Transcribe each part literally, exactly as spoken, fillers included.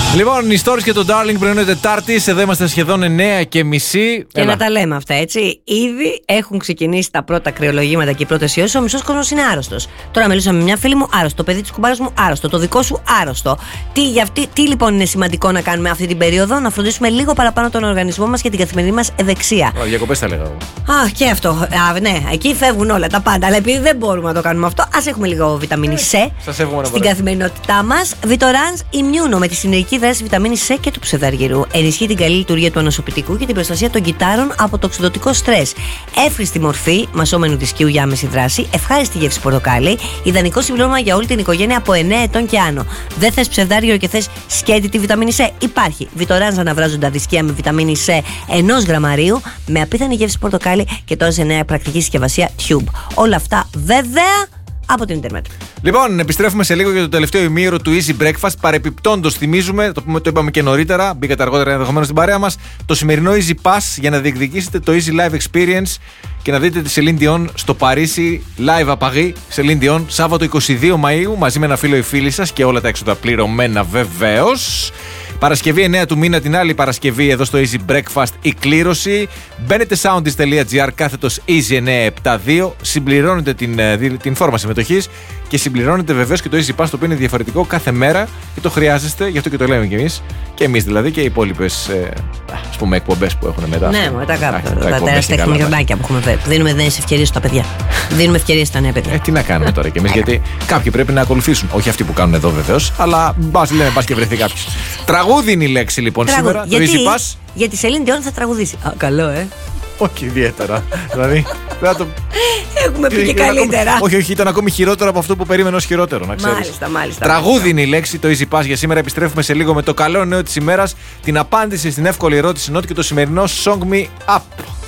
Λοιπόν, οι Stories και το Darling πριν είναι Τετάρτη. Εδώ είμαστε σχεδόν εννιά και μισή. Και Έλα. να τα λέμε αυτά, έτσι. Ήδη έχουν ξεκινήσει τα πρώτα κρυολογήματα και οι πρώτες ιώσεις. Ο μισός κόσμος είναι άρρωστος. Τώρα μιλούσα με μια φίλη μου, άρρωστο. Το παιδί της κουμπάρας μου, άρρωστο. Το δικό σου, άρρωστο. Τι, για αυτή, τι λοιπόν είναι σημαντικό να κάνουμε αυτή την περίοδο? Να φροντίσουμε λίγο παραπάνω τον οργανισμό μας και την καθημερινή μας ευεξία. Α, διακοπές θα λέγα εγώ. Α, και αυτό. Α, ναι, εκεί φεύγουν όλα τα πάντα. Αλλά επειδή δεν μπορούμε να το κάνουμε αυτό, ας έχουμε λίγο βιταμίνη C στην καθημερινότητά μας. Vitorans Immuno με τη συνεργική δράση βιταμίνη C και του ψευδαργυρού. Ενισχύει την καλή λειτουργία του ανοσοποιητικού και την προστασία των κυτάρων από το οξυδωτικό στρες. Εύχριστη μορφή μασόμενου δισκίου για άμεση δράση. Ευχάριστη γεύση πορτοκάλι. Ιδανικό συμπλήρωμα για όλη την οικογένεια από εννιά ετών και άνω. Δεν θες ψευδάργυρο και θες σκέτη τη βιταμίνη C? Υπάρχει. Vitorans αναβράζοντα δισκία με βιταμίνη C ενός γραμμαρίου με απίθανη γεύση πορτοκάλι και τώρα σε νέα πρακτική συσκευασία Tube. Όλα αυτά βέβαια από το Ιντερνετ. Λοιπόν, επιστρέφουμε σε λίγο για το τελευταίο ημίωρο του Easy Breakfast. Παρεπιπτόντως, θυμίζουμε, το, το είπαμε και νωρίτερα, μπήκατε αργότερα ενδεχομένως στην παρέα μας, το σημερινό Easy Pass για να διεκδικήσετε το Easy Live Experience και να δείτε τη Celine Dion στο Παρίσι Live à Paris. Celine Dion, Σάββατο εικοστή δεύτερη Μαΐου, μαζί με ένα φίλο ή φίλη σας και όλα τα έξοδα πληρωμένα βεβαίως. Παρασκευή εννέα του μήνα, την άλλη Παρασκευή εδώ στο Easy Breakfast η κλήρωση. Μπαίνετε soundist τελεία gr κάθετος Easy εννιακόσια εβδομήντα δύο, συμπληρώνετε την, την φόρμα συμμετοχής και συμπληρώνετε βεβαίως και το Easy Pass, το οποίο είναι διαφορετικό κάθε μέρα και το χρειάζεστε, γι' αυτό και το λέμε κι εμείς. Και εμείς δηλαδή και οι υπόλοιπες ε, ας πούμε εκπομπές που έχουν μετά. Ναι, μετά κάπου. Τα τεράστια τεχνικιοντάκια που έχουμε φέρει. Δίνουμε νέες ευκαιρίες στα παιδιά. Δίνουμε ευκαιρίες στα νέα παιδιά. Ε, τι να κάνουμε τώρα κι εμείς, γιατί κάποιοι πρέπει να ακολουθήσουν. Όχι αυτοί που κάνουν εδώ βεβαίως, αλλά μπας λέμε, μπας και βρεθεί κάποιος. Τραγούδι είναι η λέξη λοιπόν Τραγούδι. σήμερα. Γιατί, το Easy Pass. Γιατί Celine Dion θα τραγουδήσει. Α, καλό, ε. Όχι ιδιαίτερα. Δηλαδή. Το... Έχουμε πει και καλύτερα. Ακόμη... Όχι, όχι, ήταν ακόμη χειρότερο από αυτό που περίμενε ως χειρότερο, να ξέρεις. Μάλιστα, μάλιστα. Τραγούδι μάλιστα. είναι η λέξη, το Easy Pass για σήμερα. Επιστρέφουμε σε λίγο με το καλό νέο της ημέρας, την απάντηση στην εύκολη ερώτηση Νότ και το σημερινό Song Me Up.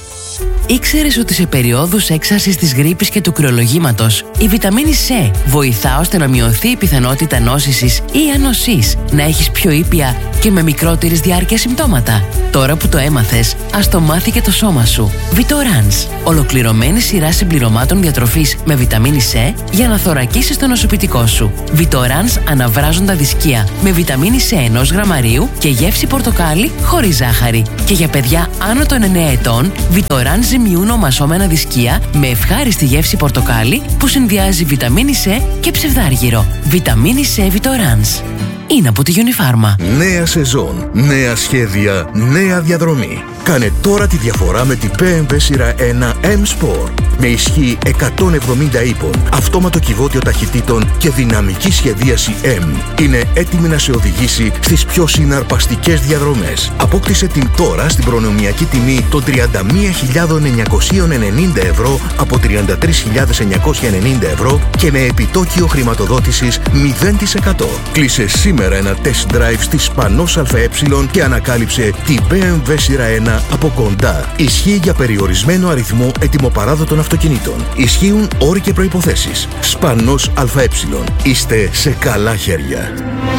Ήξερες ότι σε περιόδους έξαρσης της γρίπης και του κρυολογήματος η βιταμίνη C βοηθά ώστε να μειωθεί η πιθανότητα νόσησης ή ανοσής, να έχεις πιο ήπια και με μικρότερης διάρκειας συμπτώματα? Τώρα που το έμαθες, ας το μάθει και το σώμα σου. Vitorans, ολοκληρωμένη σειρά συμπληρωμάτων διατροφής με βιταμίνη C για να θωρακίσεις το νοσοποιητικό σου. Vitorans αναβράζοντα δισκία με βιταμίνη C ενός γραμμαρίου και γεύση πορτοκάλι χωρίς ζάχαρη. Και για παιδιά άνω των εννέα ετών, Vitorans Immuno μασόμενα δισκία με ευχάριστη γεύση πορτοκάλι που συνδυάζει βιταμίνη C και ψευδάργυρο. Βιταμίνη C Vitorans. Είναι από τη Unifarma. Νέα σεζόν, νέα σχέδια, νέα διαδρομή. Κάνε τώρα τη διαφορά με την μπι εμ ντάμπλιου σειρά ένα M Sport. Με ισχύ εκατόν εβδομήντα ύπων, αυτόματο κυβότιο ταχυτήτων και δυναμική σχεδίαση M. Είναι έτοιμη να σε οδηγήσει στις πιο συναρπαστικές διαδρομές. Απόκτησε την τώρα στην προνομιακή τιμή των τριάντα μία χιλιάδες εννιακόσια ενενήντα ευρώ από τριάντα τρεις χιλιάδες εννιακόσια ενενήντα ευρώ και με επιτόκιο χρηματοδότησης μηδέν τοις εκατό. Κλείσε σήμερα ένα test drive στη Σπανός ΑΕ και ανακάλυψε την μπι εμ ντάμπλιου σειρά ένα από κοντά. Ισχύει για περιορισμένο αριθμό ετοιμοπαράδοτων αυτοκινήτων. Ισχύουν όροι και προϋποθέσεις. Σπανός ΑΕ. Είστε σε καλά χέρια.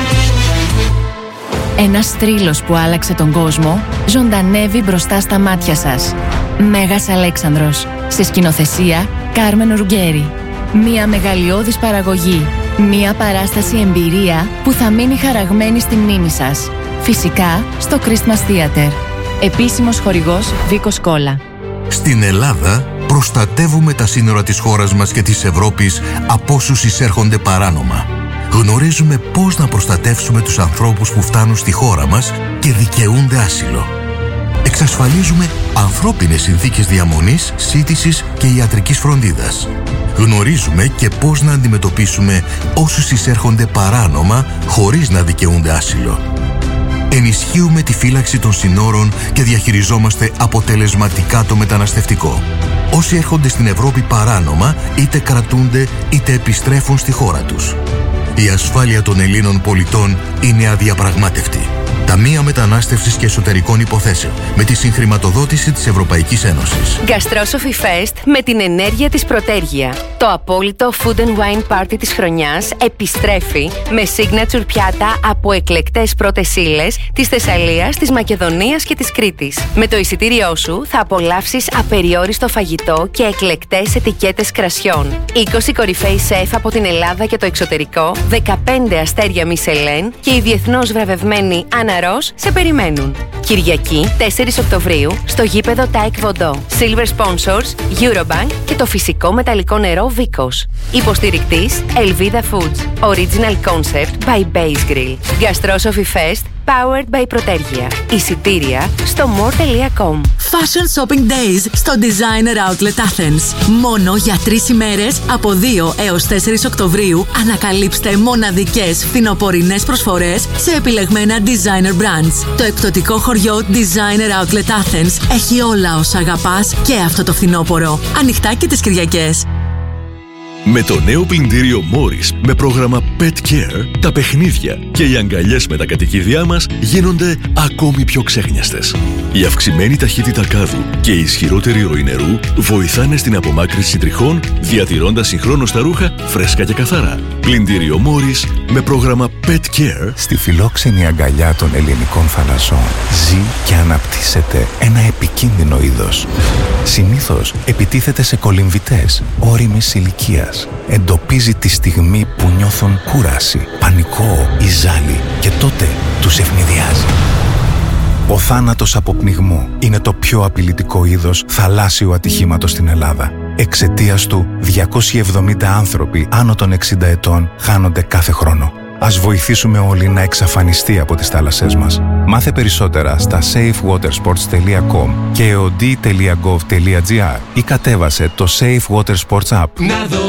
Ένας θρύλος που άλλαξε τον κόσμο ζωντανεύει μπροστά στα μάτια σας. Μέγας Αλέξανδρος. Σε σκηνοθεσία Κάρμεν Ρουγκέρι. Μια μεγαλειώδης παραγωγή. Μια παράσταση εμπειρία που θα μείνει χαραγμένη στη μνήμη σας. Φυσικά στο Christmas Theater. Επίσημος χορηγός Βίκος Κόλλα. Στην Ελλάδα προστατεύουμε τα σύνορα της χώρας μας και της Ευρώπης από όσους εισέρχονται παράνομα. Γνωρίζουμε πώς να προστατεύσουμε τους ανθρώπους που φτάνουν στη χώρα μας και δικαιούνται άσυλο. Εξασφαλίζουμε ανθρώπινες συνθήκες διαμονής, σύντησης και ιατρικής φροντίδας. Γνωρίζουμε και πώς να αντιμετωπίσουμε όσους εισέρχονται παράνομα χωρίς να δικαιούνται άσυλο. Ενισχύουμε τη φύλαξη των συνόρων και διαχειριζόμαστε αποτελεσματικά το μεταναστευτικό. Όσοι έρχονται στην Ευρώπη παράνομα, είτε κρατούνται είτε επιστρέφουν στη χώρα τους. Η ασφάλεια των Ελλήνων πολιτών είναι αδιαπραγμάτευτη. Ταμεία Μετανάστευσης και Εσωτερικών Υποθέσεων με τη συγχρηματοδότηση της Ευρωπαϊκής Ένωσης. Gastrophy Fest με την ενέργεια της Πρωτέργεια. Το απόλυτο food and wine party της χρονιάς επιστρέφει με signature πιάτα από εκλεκτές πρώτες ύλες της Θεσσαλίας, της Μακεδονίας και της Κρήτης. Με το εισιτήριό σου θα απολαύσεις απεριόριστο φαγητό και εκλεκτές ετικέτες κρασιών. είκοσι κορυφαίοι σεφ από την Ελλάδα και το εξωτερικό, δεκαπέντε αστέρια Μισελέν και η διεθνώς βραβευμένη Άννα Ρος σε περιμένουν. Κυριακή τέσσερις Οκτωβρίου στο γήπεδο Τάικ Βοντό. Silver Sponsors, Eurobank και το φυσικό μεταλλικό νερό Vicos. Υποστηρικτής Elvida Foods. Original Concept by Base Grill. Gastrophy Fest powered by Πρωτέργεια. Εισιτήρια στο more τελεία com. Fashion Shopping Days στο Designer Outlet Athens. Μόνο για τρεις ημέρες από δύο έως τέσσερις Οκτωβρίου ανακαλύψτε μοναδικές φθινοπορεινές προσφορές σε επιλεγμένα designer brands. Το εκπτωτικό χωριό Designer Outlet Athens έχει όλα όσα αγαπάς και αυτό το φθινόπωρο. Ανοιχτά και τις Κυριακές. Με το νέο πλυντήριο Morris με πρόγραμμα Pet Care, τα παιχνίδια και οι αγκαλιές με τα κατοικίδια μας γίνονται ακόμη πιο ξέχνιαστες. Η αυξημένη ταχύτητα κάδου και η ισχυρότερη ροή νερού βοηθάνε στην απομάκρυνση τριχών, διατηρώντας συγχρόνως τα ρούχα φρέσκα και καθαρά. Πλυντήριο Morris με πρόγραμμα Pet Care. Στη φιλόξενη αγκαλιά των ελληνικών θαλασσών ζει και αναπτύσσεται ένα επικίνδυνο είδος. Συνήθως επιτίθεται σε κολυμβητές όριμης ηλικίας. Εντοπίζει τη στιγμή που νιώθουν κούραση, πανικό ή ζάλι και τότε τους ευνηδιάζει. Ο θάνατος από πνιγμό είναι το πιο απειλητικό είδος θαλάσσιου ατυχήματος στην Ελλάδα. Εξαιτίας του, διακόσιοι εβδομήντα άνθρωποι άνω των εξήντα ετών χάνονται κάθε χρόνο. Ας βοηθήσουμε όλοι να εξαφανιστεί από τις θάλασσές μας. Μάθε περισσότερα στα safe water sports τελεία com και o d τελεία gov τελεία g r ή κατέβασε το Safe Water Sports App.